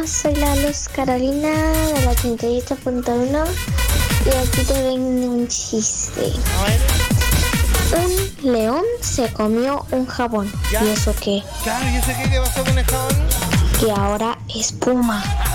Soy la Luz Carolina de la 88.1 y aquí te vengo un chiste. Un león se comió un jabón. ¿Ya? ¿Y eso qué? Claro, ¿y eso qué pasó con el jabón? Que ahora es puma.